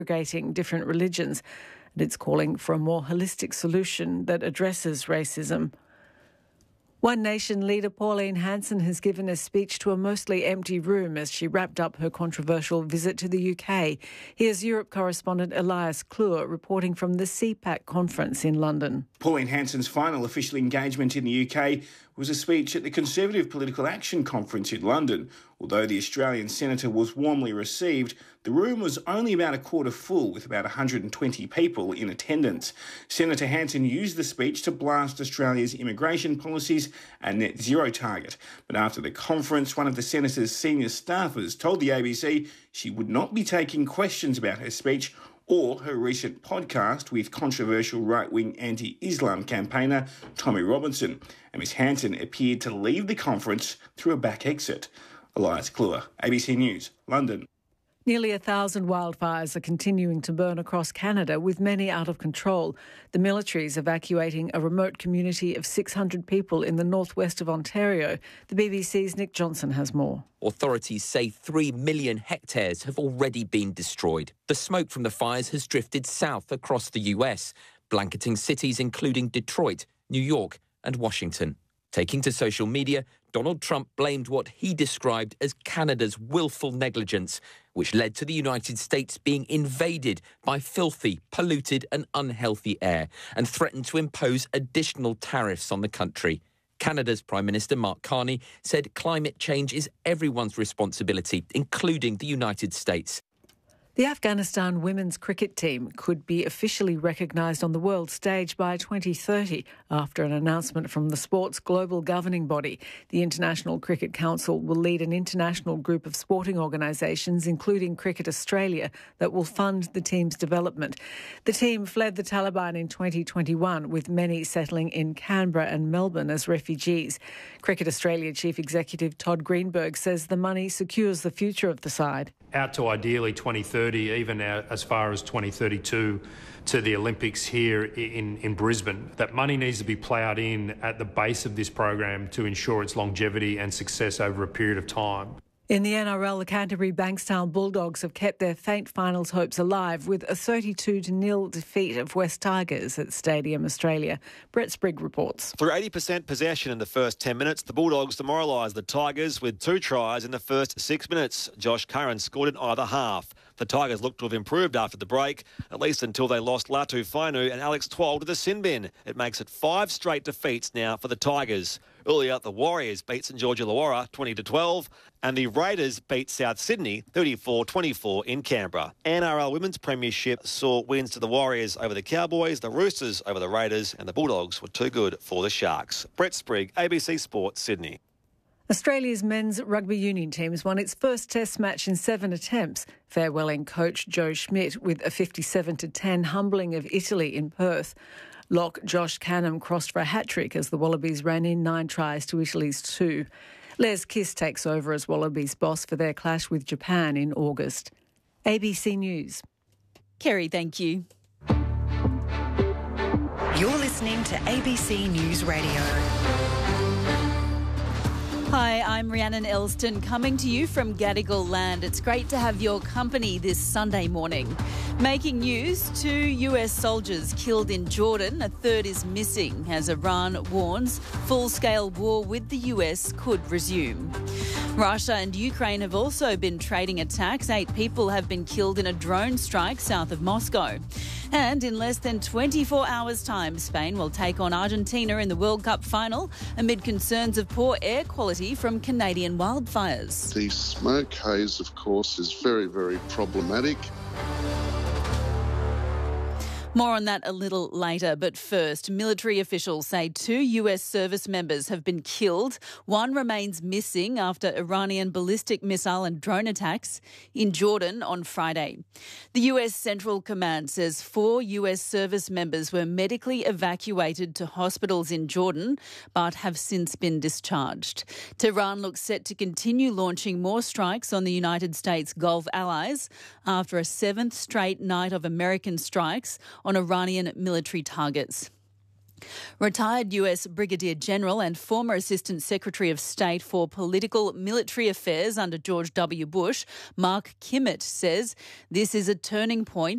segregating different religions, and it's calling for a more holistic solution that addresses racism. One Nation leader Pauline Hanson has given a speech to a mostly empty room as she wrapped up her controversial visit to the UK. Here's Europe correspondent Elias Klur reporting from the CPAC conference in London. Pauline Hanson's final official engagement in the UK was a speech at the Conservative Political Action Conference in London. Although the Australian senator was warmly received, the room was only about a quarter full, with about 120 people in attendance. Senator Hanson used the speech to blast Australia's immigration policies and net zero target. But after the conference, one of the senator's senior staffers told the ABC she would not be taking questions about her speech or her recent podcast with controversial right-wing anti-Islam campaigner Tommy Robinson. And Ms Hanson appeared to leave the conference through a back exit. Elias Klur, ABC News, London. Nearly 1,000 wildfires are continuing to burn across Canada, with many out of control. The military is evacuating a remote community of 600 people in the northwest of Ontario. The BBC's Nick Johnson has more. Authorities say 3 million hectares have already been destroyed. The smoke from the fires has drifted south across the US, blanketing cities including Detroit, New York and Washington. Taking to social media, Donald Trump blamed what he described as Canada's willful negligence, which led to the United States being invaded by filthy, polluted and unhealthy air, and threatened to impose additional tariffs on the country. Canada's Prime Minister Mark Carney said climate change is everyone's responsibility, including the United States. The Afghanistan women's cricket team could be officially recognised on the world stage by 2030 after an announcement from the sport's global governing body. The International Cricket Council will lead an international group of sporting organisations, including Cricket Australia, that will fund the team's development. The team fled the Taliban in 2021, with many settling in Canberra and Melbourne as refugees. Cricket Australia Chief Executive Todd Greenberg says the money secures the future of the side. Out to ideally 2030, even out as far as 2032 to the Olympics here in Brisbane. That money needs to be ploughed in at the base of this program to ensure its longevity and success over a period of time. In the NRL, the Canterbury Bankstown Bulldogs have kept their faint finals hopes alive with a 32-0 defeat of West Tigers at Stadium Australia. Brett Sprigg reports. Through 80% possession in the first 10 minutes, the Bulldogs demoralised the Tigers with 2 tries in the first 6 minutes. Josh Curran scored in either half. The Tigers looked to have improved after the break, at least until they lost Latu Fainu and Alex Twal to the sin bin. It makes it 5 straight defeats now for the Tigers. Earlier, the Warriors beat St George Illawarra 20-12, and the Raiders beat South Sydney 34-24 in Canberra. NRL Women's Premiership saw wins to the Warriors over the Cowboys, the Roosters over the Raiders, and the Bulldogs were too good for the Sharks. Brett Sprigg, ABC Sport, Sydney. Australia's men's rugby union team has won its first test match in 7 attempts, farewelling coach Joe Schmidt with a 57-10 humbling of Italy in Perth. Lock Josh Canham crossed for a hat-trick as the Wallabies ran in 9 tries to Italy's 2. Les Kiss takes over as Wallabies boss for their clash with Japan in August. ABC News. Kerry, thank you. You're listening to ABC News Radio. Hi, I'm Rhiannon Elston coming to you from Gadigal land. It's great to have your company this Sunday morning. Making news, 2 US soldiers killed in Jordan. A third is missing as Iran warns full-scale war with the US could resume. Russia and Ukraine have also been trading attacks. 8 people have been killed in a drone strike south of Moscow. And in less than 24 hours' time, Spain will take on Argentina in the World Cup final amid concerns of poor air quality from Canadian wildfires. The smoke haze, of course, is very, very problematic. More on that a little later, but first, military officials say 2 US service members have been killed. 1 remains missing after Iranian ballistic missile and drone attacks in Jordan on Friday. The US Central Command says 4 US service members were medically evacuated to hospitals in Jordan, but have since been discharged. Tehran looks set to continue launching more strikes on the United States Gulf allies after a 7th straight night of American strikes on Iranian military targets. Retired US Brigadier General and former Assistant Secretary of State for Political Military Affairs under George W. Bush, Mark Kimmett, says this is a turning point